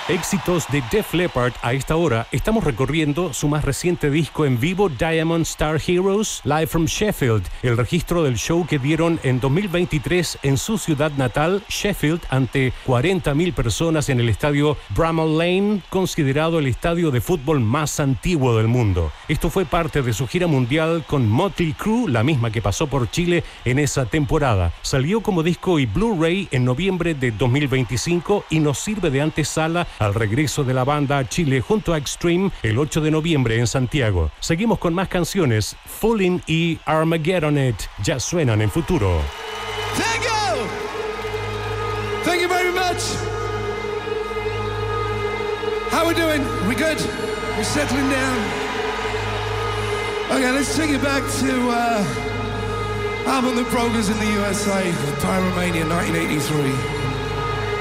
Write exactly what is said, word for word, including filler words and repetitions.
Éxitos de Def Leppard. A esta hora estamos recorriendo su más reciente disco en vivo, Diamond Star Heroes, Live from Sheffield, el registro del show que dieron en dos mil veintitrés en su ciudad natal, Sheffield, ante cuarenta mil personas en el estadio Bramall Lane, considerado el estadio de fútbol más antiguo del mundo. Esto fue parte de su gira mundial con Motley Crue, la misma que pasó por Chile en esa temporada. Salió como disco y Blu-ray en noviembre de dos mil veinticinco y nos sirve de antesala al regreso de la banda a Chile junto a Extreme el ocho de noviembre en Santiago. Seguimos con más canciones. Fooling y Armageddon It ya suenan en futuro. Thank you! Thank you very much! How we doing? We good? We settling down? Okay, let's take it back to uh, album that broke us in the U S A, Pyromania nineteen eighty-three.